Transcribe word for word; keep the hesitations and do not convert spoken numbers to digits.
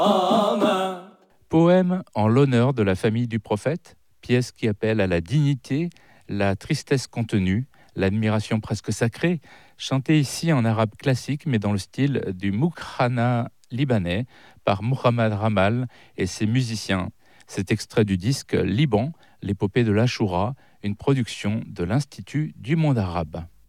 Poème en l'honneur de la famille du prophète, pièce qui appelle à la dignité, la tristesse contenue, l'admiration presque sacrée, chantée ici en arabe classique mais dans le style du mukhrana libanais par Muhammad Ramal et ses musiciens. C'est extrait du disque Liban, l'épopée de l'Ashura, une production de l'Institut du monde arabe.